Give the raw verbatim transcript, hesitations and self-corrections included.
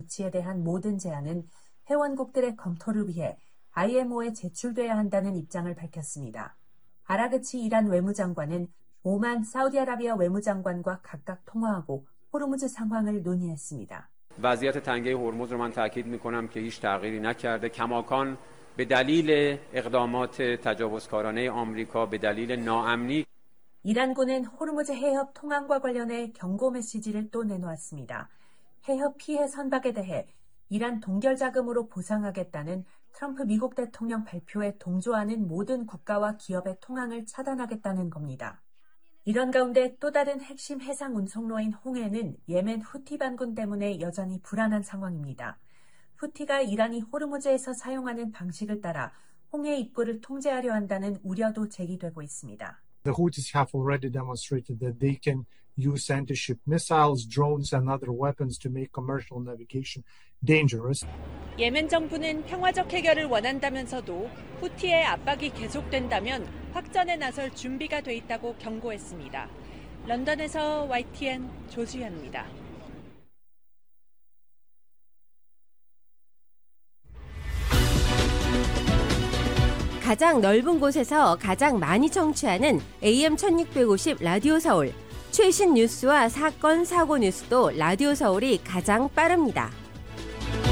배치에 대한 모든 제안은 회원국들의 검토를 위해 아이엠오에 제출돼야 한다는 입장을 밝혔습니다. 아라그치 이란 외무장관은 오만 사우디아라비아 외무장관과 각각 통화하고 호르무즈 상황을 논의했습니다. وضعیت تنگه هرمز رو من تاکید می‌کنم که هیچ تغییری نکرده. کماکان به دلیل اقدامات تجاوزکارانه آمریکا به دلیل ناامنی 이란군은 호르무즈 해협 통항과 관련해 경고 메시지를 또 내놓았습니다. 해협 피해 선박에 대해 이란 동결 자금으로 보상하겠다는 트럼프 미국 대통령 발표에 동조하는 모든 국가와 기업의 통항을 차단하겠다는 겁니다. 이런 가운데 또 다른 핵심 해상 운송로인 홍해는 예멘 후티 반군 때문에 여전히 불안한 상황입니다. 후티가 이란이 호르무즈에서 사용하는 방식을 따라 홍해 입구를 통제하려 한다는 우려도 제기되고 있습니다. The Houthis have already demonstrated that they can use anti-ship missiles, drones and other weapons to make commercial navigation dangerous. 예멘 정부는 평화적 해결을 원한다면서도 후티의 압박이 계속된다면 확전에 나설 준비가 돼 있다고 경고했습니다. 런던에서 와이티엔 조수현입니다. 가장 넓은 곳에서 가장 많이 청취하는 에이엠 천육백오십 라디오 서울. 최신 뉴스와 사건, 사고 뉴스도 라디오 서울이 가장 빠릅니다.